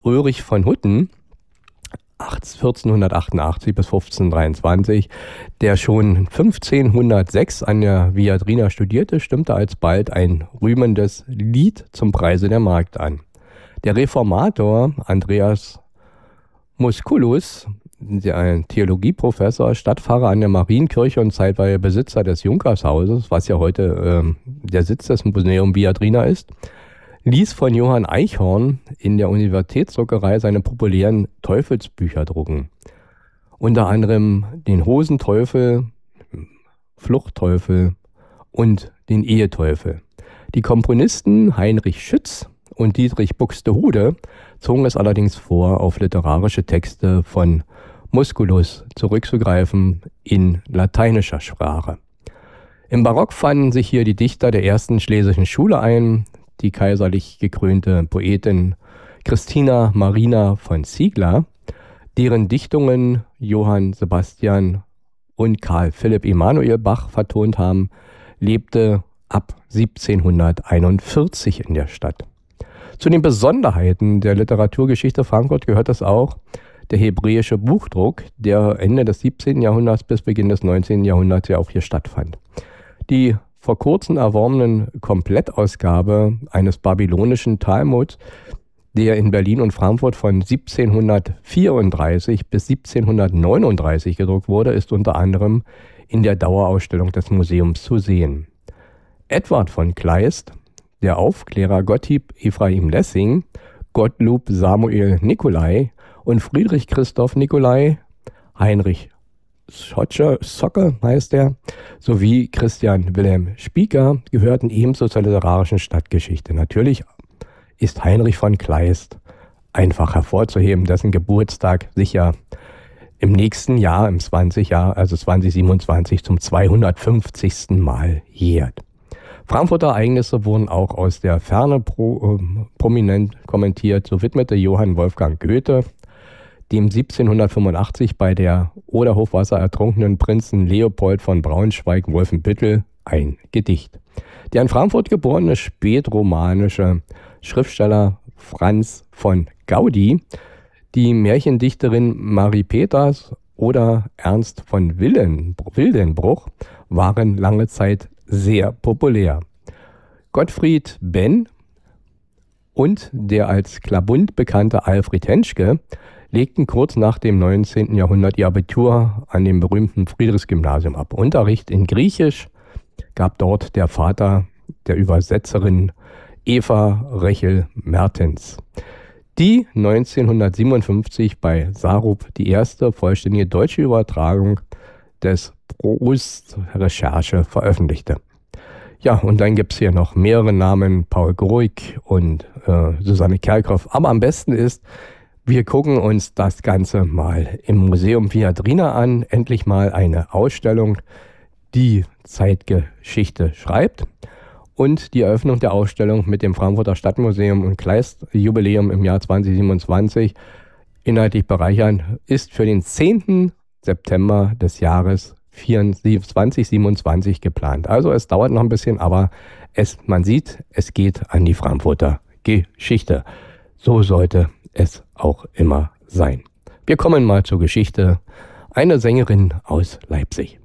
Ulrich von Hutten, 1488 bis 1523, der schon 1506 an der Viadrina studierte, stimmte alsbald ein rühmendes Lied zum Preise der Magd an. Der Reformator Andreas Musculus, ein Theologieprofessor, Stadtpfarrer an der Marienkirche und zeitweilig Besitzer des Junkershauses, was ja heute der Sitz des Museum Viadrina ist, ließ von Johann Eichhorn in der Universitätsdruckerei seine populären Teufelsbücher drucken. Unter anderem den Hosenteufel, Fluchtteufel und den Eheteufel. Die Komponisten Heinrich Schütz und Dietrich Buxtehude zogen es allerdings vor, auf literarische Texte von Musculus zurückzugreifen in lateinischer Sprache. Im Barock fanden sich hier die Dichter der ersten schlesischen Schule ein, die kaiserlich gekrönte Poetin Christina Marina von Ziegler, deren Dichtungen Johann Sebastian und Karl Philipp Emanuel Bach vertont haben, lebte ab 1741 in der Stadt. Zu den Besonderheiten der Literaturgeschichte Frankfurt gehört es auch der hebräische Buchdruck, der Ende des 17. Jahrhunderts bis Beginn des 19. Jahrhunderts ja auch hier stattfand. Die vor kurzem erworbenen Komplettausgabe eines babylonischen Talmuds, der in Berlin und Frankfurt von 1734 bis 1739 gedruckt wurde, ist unter anderem in der Dauerausstellung des Museums zu sehen. Edward von Kleist, der Aufklärer Gottlieb Ephraim Lessing, Gottlob Samuel Nicolai und Friedrich Christoph Nicolai, Heinrich Socke heißt er, sowie Christian Wilhelm Spieker gehörten ebenso zur literarischen Stadtgeschichte. Natürlich ist Heinrich von Kleist einfach hervorzuheben, dessen Geburtstag sicher im nächsten Jahr, im 2027 zum 250. Mal jährt. Frankfurter Ereignisse wurden auch aus der Ferne prominent kommentiert. So widmete Johann Wolfgang Goethe dem 1785 bei der Oderhochwasser ertrunkenen Prinzen Leopold von Braunschweig-Wolfenbüttel ein Gedicht. Der in Frankfurt geborene spätromanische Schriftsteller Franz von Gaudi, die Märchendichterin Marie Peters oder Ernst von Wildenbruch waren lange Zeit sehr populär. Gottfried Benn und der als Klabund bekannte Alfred Henschke legten kurz nach dem 19. Jahrhundert ihr Abitur an dem berühmten Friedrichsgymnasium ab. Unterricht in Griechisch gab dort der Vater der Übersetzerin Eva Rechel Mertens, die 1957 bei Sarup die erste vollständige deutsche Übertragung des Proust-Recherche veröffentlichte. Ja, und dann gibt es hier noch mehrere Namen, Paul Groig und Susanne Kerkhoff. Aber am besten ist, wir gucken uns das Ganze mal im Museum Viadrina an. Endlich mal eine Ausstellung, die Zeitgeschichte schreibt. Und die Eröffnung der Ausstellung mit dem Frankfurter Stadtmuseum und Kleist-Jubiläum im Jahr 2027 inhaltlich bereichern, ist für den 10. September des Jahres 2027 geplant. Also es dauert noch ein bisschen, aber man sieht, es geht an die Frankfurter Geschichte. So sollte es auch immer sein. Wir kommen mal zur Geschichte. Eine Sängerin aus Leipzig.